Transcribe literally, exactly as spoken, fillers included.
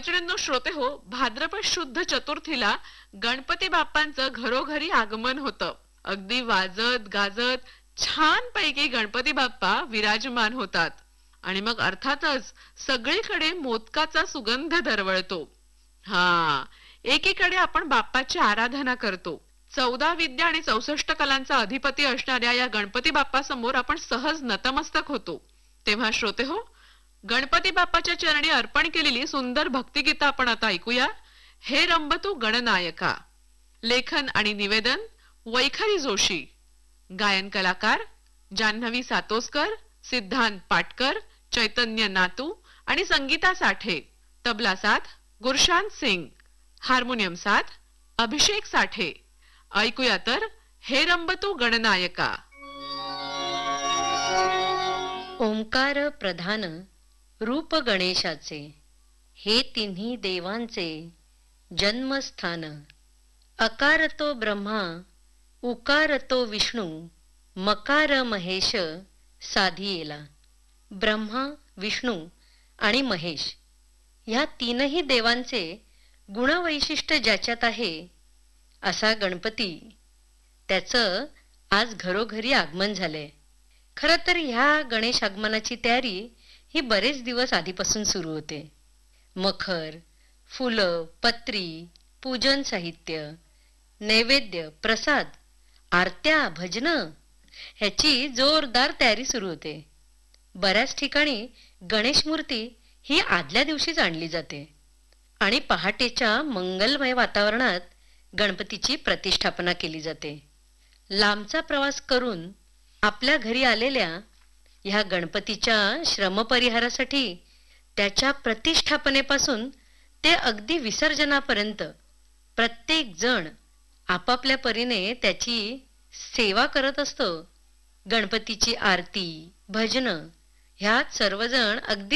मैत्रिणींनो, श्रोते हो, भाद्रपद शुद्ध चतुर्थीला गणपती बाप्पांचं घरोघरी आगमन होतं. अगदी वाजत गाजत छान पैकी गणपती बाप्पा विराजमान होतात आणि मग अर्थातच सगळीकडे मोदकाचा सुगंध दरवळतो. हा, एकीकडे आपण बाप्पाची आराधना करतो. चौदा विद्या आणि चौसष्ट कलांचा अधिपती असणाऱ्या या गणपती बाप्पा समोर आपण सहज नतमस्तक होतो. तेव्हा श्रोते हो, गणपती बाप्पाच्या चरणी अर्पण केलेली सुंदर भक्तिगीतं आपण आता ऐकूया. हे रंबतू गणनायका. लेखन आणि निवेदन वैखरी जोशी. गायन कलाकार जान्हवी सातोसकर, सिद्धांत पाटकर, चैतन्य नातू आणि संगीता साठे. तबला साथ गुरशांत सिंग. हार्मोनियम साथ अभिषेक साठे. ऐकूया तर हे रंबतू गणनायका. ओंकार प्रधान रूप गणेशाचे, हे तिन्ही देवांचे जन्मस्थान. अकार तो ब्रह्मा, उकार तो विष्णू, मकार महेश साधियेला. ब्रह्मा, विष्णू आणि महेश ह्या तीनही देवांचे गुणवैशिष्ट्य ज्याच्यात आहे असा गणपती, त्याचं आज घरोघरी आगमन झालंय. खरं तर ह्या गणेश आगमनाची तयारी ही बरेच दिवस आधीपासून सुरू होते. मखर, फुलं, पत्री, पूजन साहित्य, नैवेद्य, प्रसाद, आरत्या, भजन ह्याची जोरदार तयारी सुरू होते. बऱ्याच ठिकाणी गणेश मूर्ती ही आदल्या दिवशीच आणली जाते आणि पहाटेच्या मंगलमय वातावरणात गणपतीची प्रतिष्ठापना केली जाते. लांबचा प्रवास करून आपल्या घरी आलेल्या ह्या गणपतीच्या श्रमपरिहारासाठी, त्याच्या प्रतिष्ठापनेपासून ते अगदी विसर्जनापर्यंत प्रत्येक जण आपापल्या परीने त्याची सेवा करत असतो. गणपतीची आरती, भजन ह्यात सर्वजण अगदी